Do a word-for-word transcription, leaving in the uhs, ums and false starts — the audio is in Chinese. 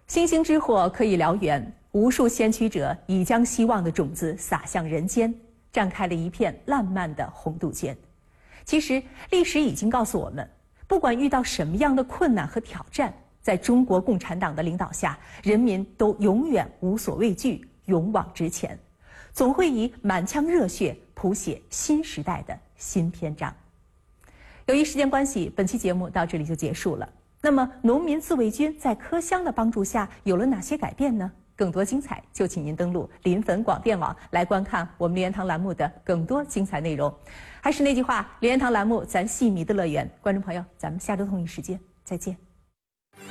星星之火可以燎原，无数先驱者已将希望的种子撒向人间，绽开了一片烂漫的红杜鹃。其实，历史已经告诉我们，不管遇到什么样的困难和挑战，在中国共产党的领导下，人民都永远无所畏惧，勇往直前，总会以满腔热血谱写新时代的新篇章。由于时间关系，本期节目到这里就结束了。那么，农民自卫军在柯乡的帮助下有了哪些改变呢？更多精彩，就请您登录临汾广电网来观看我们林言堂栏目的更多精彩内容。还是那句话，林言堂栏目咱戏迷的乐园，观众朋友，咱们下周同一时间再见。